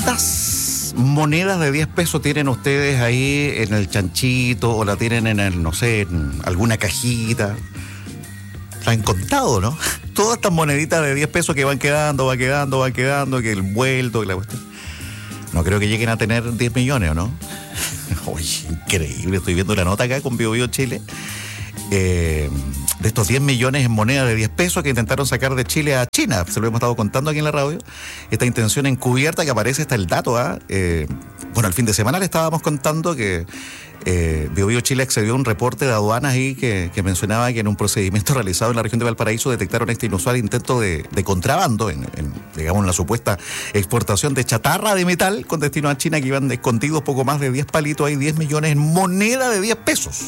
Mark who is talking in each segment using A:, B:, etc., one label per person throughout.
A: ¿Cuántas monedas de 10 pesos tienen ustedes ahí en el chanchito o la tienen en el, no sé, en alguna cajita? La han contado, ¿no? Todas estas moneditas de 10 pesos que van quedando, que el vuelto, que la cuestión. No creo que lleguen a tener 10 millones, ¿o no? Oye, increíble. Estoy viendo la nota acá con BioBio Chile. De estos 10 millones en moneda de 10 pesos que intentaron sacar de Chile a China. Se lo hemos estado contando aquí en la radio. Esta intención encubierta que aparece, está el dato. Bueno, el fin de semana le estábamos contando que BioBio Chile accedió a un reporte de aduanas ahí que mencionaba que en un procedimiento realizado en la región de Valparaíso detectaron este inusual intento de contrabando digamos, en la supuesta exportación de chatarra de metal con destino a China, que iban escondidos poco más de 10 palitos, hay 10 millones en moneda de 10 pesos.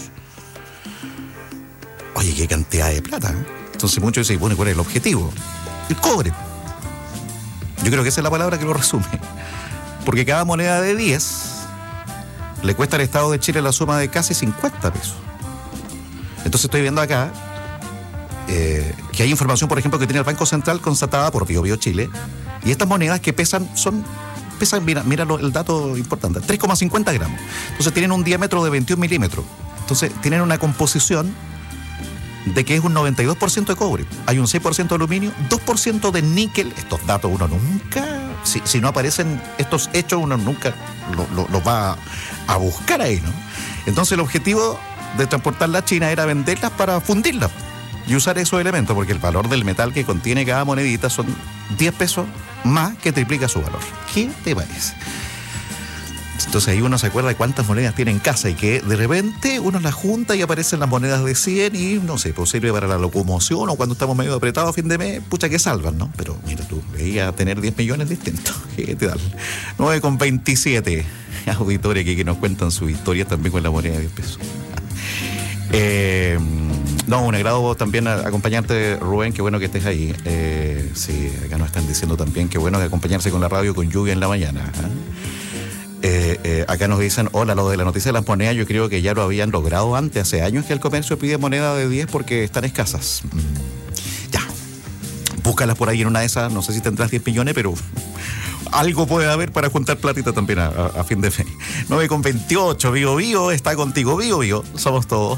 A: Oye, qué cantidad de plata, ¿eh? Entonces muchos dicen, bueno, ¿cuál es el objetivo? El cobre. Yo creo que esa es la palabra que lo resume. Porque cada moneda de 10 le cuesta al Estado de Chile la suma de casi 50 pesos. Entonces estoy viendo acá que hay información, por ejemplo, que tiene el Banco Central constatada por BioBio Chile. Y estas monedas que pesan, mira el dato importante, 3,50 gramos. Entonces tienen un diámetro de 21 milímetros. Entonces tienen una composición de que es un 92% de cobre, hay un 6% de aluminio, 2% de níquel. Estos datos uno nunca, si no aparecen estos hechos, uno nunca los va a buscar ahí, ¿no? Entonces el objetivo de transportarla a China era venderlas para fundirlas y usar esos elementos, porque el valor del metal que contiene cada monedita son 10 pesos más, que triplica su valor. ¿Qué te parece? Entonces ahí uno se acuerda de cuántas monedas tiene en casa y que de repente uno las junta y aparecen las monedas de 100 y no sé, pues sirve para la locomoción o cuando estamos medio apretados a fin de mes, pucha que salvan, ¿no? Pero mira tú, veía tener 10 millones distintos. ¿Qué te da? 9,27 auditores que nos cuentan sus historias también con la moneda de 10 pesos. No, un agrado también acompañarte, Rubén, qué bueno que estés ahí. Sí, acá nos están diciendo también qué bueno que acompañarse con la radio con lluvia en la mañana, acá nos dicen, hola, lo de la noticia de las monedas, yo creo que ya lo habían logrado antes, hace años que el comercio pide moneda de 10 porque están escasas. Ya, búscalas por ahí en una de esas, no sé si tendrás 10 millones, pero algo puede haber para juntar platita también a fin de mes. 9,28, BioBio está contigo, BioBio, somos todos.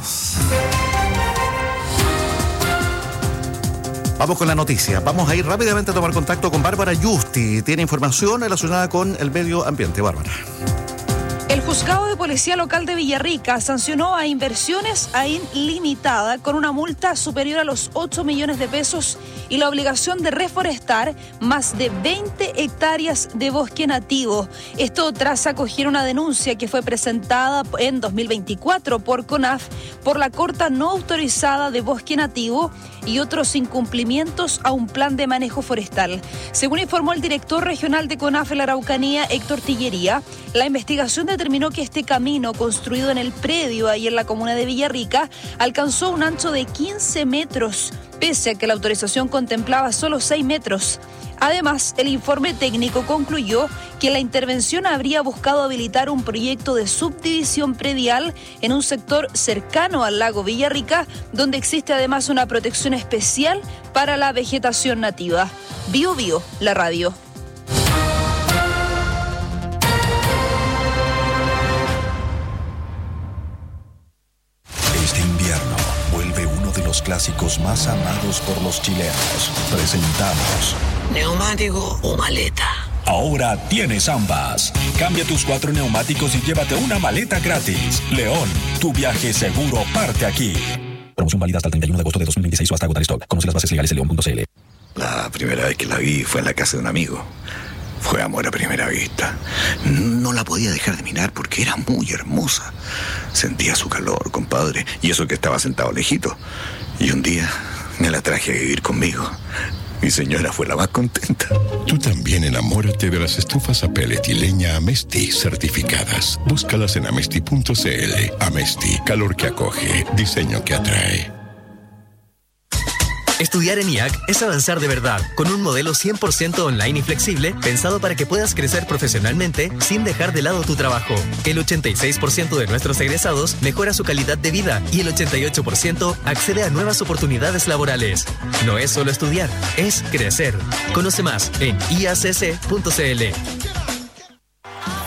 A: Vamos con la noticia. Vamos a ir rápidamente a tomar contacto con Bárbara Yusti. Tiene información relacionada con el medio ambiente. Bárbara.
B: El Juzgado de Policía Local de Villarrica sancionó a Inversiones AIN Limitada con una multa superior a los 8 millones de pesos y la obligación de reforestar más de 20 hectáreas de bosque nativo. Esto tras acoger una denuncia que fue presentada en 2024 por CONAF por la corta no autorizada de bosque nativo y otros incumplimientos a un plan de manejo forestal. Según informó el director regional de CONAF en la Araucanía, Héctor Tillería, la investigación determinó que este camino construido en el predio ahí en la comuna de Villarrica alcanzó un ancho de 15 metros, pese a que la autorización contemplaba solo 6 metros. Además, el informe técnico concluyó que la intervención habría buscado habilitar un proyecto de subdivisión predial en un sector cercano al lago Villarrica, donde existe además una protección especial para la vegetación nativa. BioBio, la radio.
C: Este invierno vuelve uno de los clásicos más amados por los chilenos. Presentamos
D: ¿neumático o maleta?
C: Ahora tienes ambas. Cambia tus 4 neumáticos y llévate una maleta gratis. León, tu viaje seguro parte aquí. Promoción válida hasta el 31 de agosto de 2026 o hasta agotar stock. Conoce las bases legales en león.cl.
E: La primera vez que la vi fue en la casa de un amigo. Fue amor a primera vista. No la podía dejar de mirar porque era muy hermosa. Sentía su calor, compadre, y eso que estaba sentado lejito. Y un día me la traje a vivir conmigo. Mi señora fue la más contenta.
F: Tú también enamórate de las estufas a pellet y leña Amesti certificadas. Búscalas en amesti.cl. Amesti, calor que acoge, diseño que atrae.
G: Estudiar en IAC es avanzar de verdad, con un modelo 100% online y flexible, pensado para que puedas crecer profesionalmente sin dejar de lado tu trabajo. El 86% de nuestros egresados mejora su calidad de vida y el 88% accede a nuevas oportunidades laborales. No es solo estudiar, es crecer. Conoce más en iacc.cl.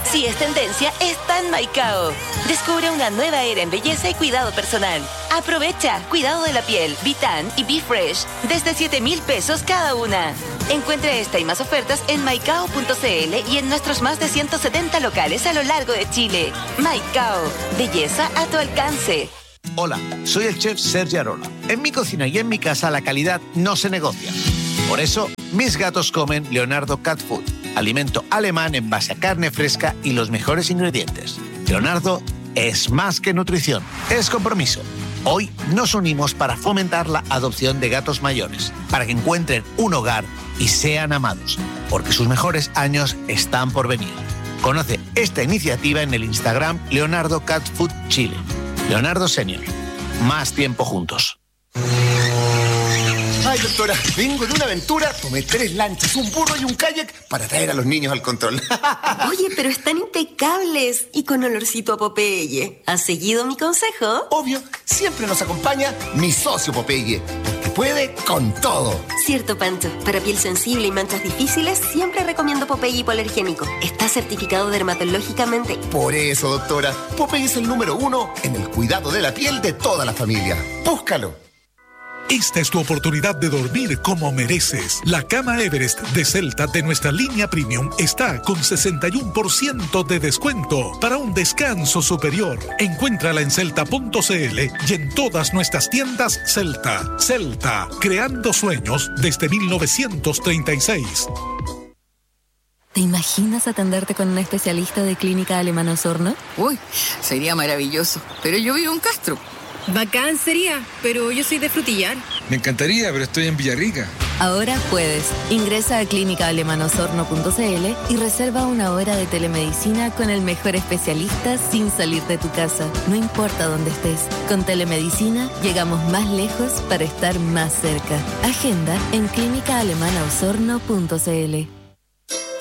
H: Si es tendencia, está en Maicao. Descubre una nueva era en belleza y cuidado personal. Aprovecha cuidado de la piel, Vitan y Be Fresh desde 7,000 pesos cada una. Encuentra esta y más ofertas en maicao.cl y en nuestros más de 170 locales a lo largo de Chile. Maicao, belleza a tu alcance.
I: Hola, soy el chef Sergio Arola. En mi cocina y en mi casa la calidad no se negocia. Por eso, mis gatos comen Leonardo Cat Food, alimento alemán en base a carne fresca y los mejores ingredientes. Leonardo es más que nutrición, es compromiso. Hoy nos unimos para fomentar la adopción de gatos mayores, para que encuentren un hogar y sean amados, porque sus mejores años están por venir. Conoce esta iniciativa en el Instagram Leonardo Cat Food Chile. Leonardo Senior. Más tiempo juntos.
J: Ay, doctora, vengo de una aventura. Tomé 3 lanchas, un burro y un kayak para traer a los niños al control.
K: Oye, pero están impecables y con olorcito a Popeye. ¿Has seguido mi consejo?
J: Obvio, siempre nos acompaña mi socio Popeye, porque puede con todo.
K: Cierto, Pancho. Para piel sensible y manchas difíciles, siempre recomiendo Popeye hipoalergénico. Está certificado dermatológicamente.
J: Por eso, doctora, Popeye es el número 1 en el cuidado de la piel de toda la familia. Búscalo.
L: Esta es tu oportunidad de dormir como mereces. La cama Everest de Celta de nuestra línea Premium está con 61% de descuento para un descanso superior. Encuéntrala en celta.cl y en todas nuestras tiendas Celta. Celta, creando sueños desde 1936.
M: ¿Te imaginas atenderte con un especialista de Clínica Alemana Osorno?
N: Uy, sería maravilloso, pero yo vivo en Castro.
O: Bacán sería, pero yo soy de Frutillar.
P: Me encantaría, pero estoy en Villarrica.
M: Ahora puedes. Ingresa a clínicaalemanosorno.cl y reserva una hora de telemedicina con el mejor especialista sin salir de tu casa. No importa dónde estés. Con telemedicina llegamos más lejos para estar más cerca. Agenda en clínicaalemanosorno.cl.